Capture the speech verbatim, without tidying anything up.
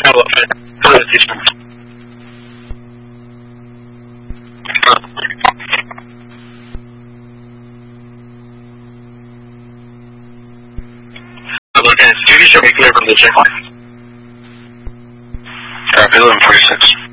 Stevie should be clear from the checkpoint. Copy, eleven forty-six.